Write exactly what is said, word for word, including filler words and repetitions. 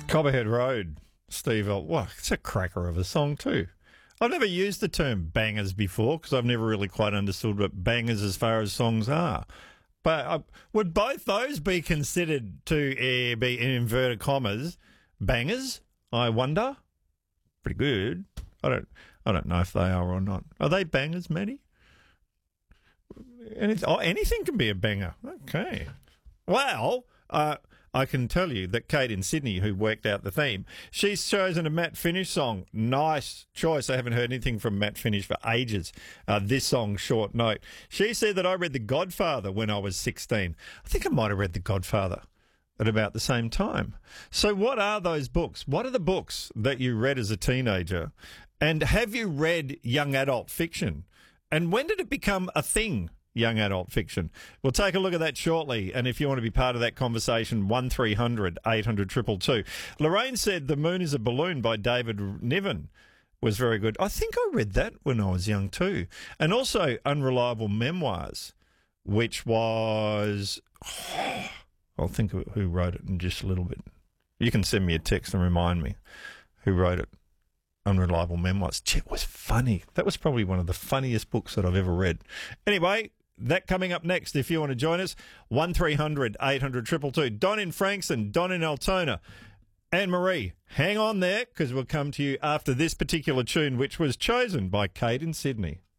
Copperhead Road, Steve. Well, it's a cracker of a song too. I've never used the term bangers before because I've never really quite understood what bangers as far as songs are. But uh, would both those be considered to uh, be, in inverted commas, bangers? I wonder. Pretty good. I don't. I don't know if they are or not. Are they bangers, Maddie? Anything, oh, anything can be a banger. Okay. Well, uh, I can tell you that Kate in Sydney, who worked out the theme, she's chosen a Matt Finish song. Nice choice. I haven't heard anything from Matt Finish for ages. Uh, this song, Short Note. She said that I read The Godfather when I was sixteen. I think I might have read The Godfather at about the same time. So what are those books? What are the books that you read as a teenager? And have you read young adult fiction? And when did it become a thing, young adult fiction? We'll take a look at that shortly. And if you want to be part of that conversation, one three hundred eight hundred two two two. Lorraine said The Moon is a Balloon by David Niven was very good. I think I read that when I was young too. And also Unreliable Memoirs, which was... Oh, I'll think of who wrote it in just a little bit. You can send me a text and remind me who wrote it. Unreliable Memoirs. Gee, it was funny. That was probably one of the funniest books that I've ever read. Anyway, that coming up next, if you want to join us, one three hundred eight hundred two two two. Don in Frankston, Don in Altona. Anne-Marie, hang on there, because we'll come to you after this particular tune, which was chosen by Kate in Sydney.